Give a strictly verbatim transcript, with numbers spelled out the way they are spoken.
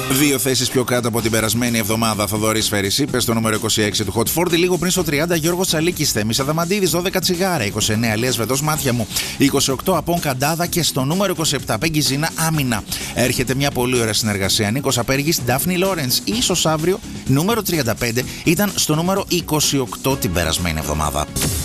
Δύο θέσεις πιο κάτω από την περασμένη εβδομάδα. Θοδωρής Φέρης είπε στο νούμερο είκοσι έξι του Hot φορτι, λίγο πριν στο τριάντα Γιώργος Τσαλίκης, Θέμης Αδαμαντίδης, δώδεκα τσιγάρα, είκοσι εννέα Λίας Βετός, Μάτια μου, είκοσι οκτώ Απόν Καντάδα και στο νούμερο είκοσι επτά Πέγγι Ζήνα, Άμυνα. Έρχεται μια πολύ ωραία συνεργασία. Νίκος Απέργης, Ντάφνη Λόρενς. Ίσως αύριο νούμερο τριάντα πέντε ήταν στο νούμερο είκοσι οκτώ την περασμένη εβδομάδα.